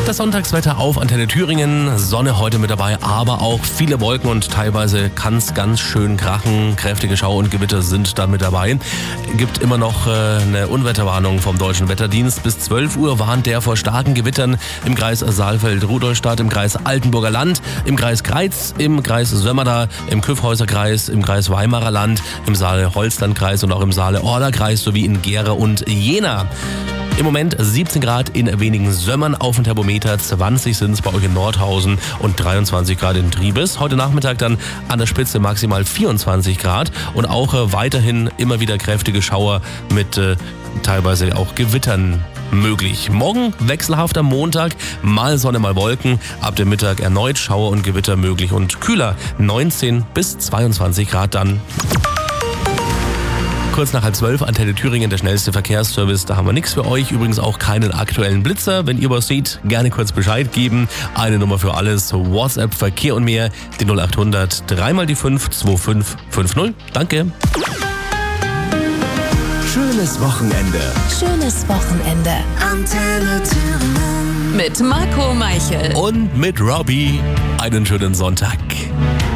Das Sonntagswetter auf Antenne Thüringen, Sonne heute mit dabei, aber auch viele Wolken und teilweise kann es ganz schön krachen. Kräftige Schauer und Gewitter sind da mit dabei. Gibt immer noch eine Unwetterwarnung vom Deutschen Wetterdienst. Bis 12 Uhr warnt der vor starken Gewittern im Kreis Saalfeld-Rudolstadt, im Kreis Altenburger Land, im Kreis Greiz, im Kreis Sömmerda, im Kyffhäuser-Kreis, im Kreis Weimarer Land, im Saale-Holstein-Kreis und auch im Saale-Orla-Kreis sowie in Gera und Jena. Im Moment 17 Grad in wenigen Sömmern auf dem Thermometer, 20 sind es bei euch in Nordhausen und 23 Grad in Triebes. Heute Nachmittag dann an der Spitze maximal 24 Grad und auch weiterhin immer wieder kräftige Schauer mit teilweise auch Gewittern möglich. Morgen wechselhafter Montag, mal Sonne, mal Wolken. Ab dem Mittag erneut Schauer und Gewitter möglich und kühler, 19 bis 22 Grad dann. Kurz nach 11:30, Antenne Thüringen, der schnellste Verkehrsservice. Da haben wir nichts für euch. Übrigens auch keinen aktuellen Blitzer. Wenn ihr was seht, gerne kurz Bescheid geben. Eine Nummer für alles. WhatsApp, Verkehr und mehr. Die 0800 3 die 5 2550. Danke. Schönes Wochenende. Schönes Wochenende. Antenne Thüringen. Mit Marco Meichel. Und mit Robbie. Einen schönen Sonntag.